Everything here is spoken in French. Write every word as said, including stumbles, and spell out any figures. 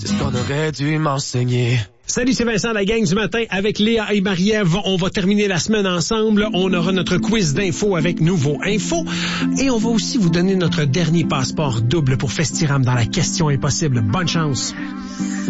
C'est ce qu'on aurait dû m'enseigner. Salut, c'est Vincent, la gang du matin avec Léa et Marie-Ève. On va terminer la semaine ensemble. On aura notre quiz d'infos avec Nouveau Info. Et on va aussi vous donner notre dernier passeport double pour Festiram dans la question impossible. Bonne chance!